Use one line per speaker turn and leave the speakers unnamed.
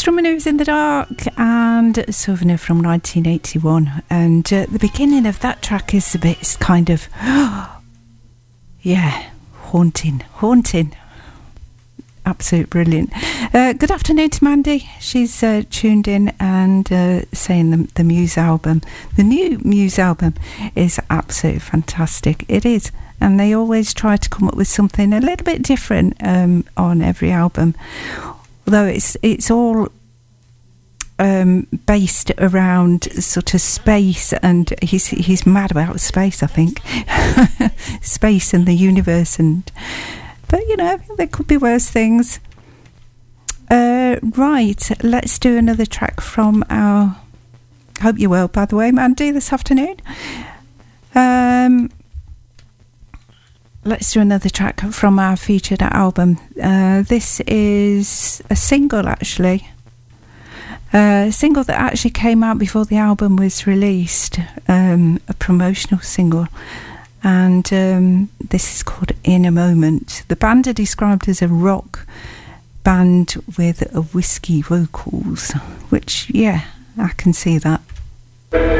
Strumming in the Dark and Souvenir from 1981, and the beginning of that track is a bit, it's kind of haunting, absolute brilliant. Good afternoon to Mandy. She's tuned in and saying the Muse album, the new Muse album, is absolutely fantastic. It is, and they always try to come up with something a little bit different on every album, although it's all based around sort of space, and he's mad about space, I think. Space and the universe, but you know, there could be worse things. Right, let's do another track from our... Hope you're well, by the way, Mandy, this afternoon. Let's do another track from our featured album. This is a single, actually. A single that actually came out before the album was released. A promotional single. And this is called In a Moment. The band are described as a rock band with a whiskey vocals, which, yeah, I can see that.